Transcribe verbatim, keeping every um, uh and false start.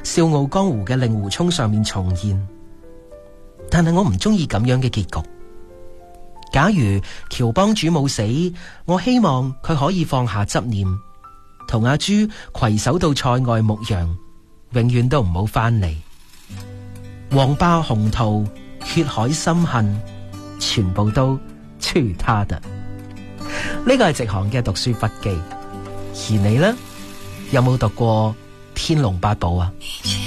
笑傲江湖嘅令狐沖上面重現。但係我唔中意咁樣嘅結局。假如喬幫主冇死，我希望佢可以放下執念，同阿朱攜手到塞外牧羊，永遠都唔好翻嚟。黃霸鴻圖，血海深恨，全部都去他的。呢個係直航嘅讀書筆記。而你呢？有冇讀過《天龍八部》啊？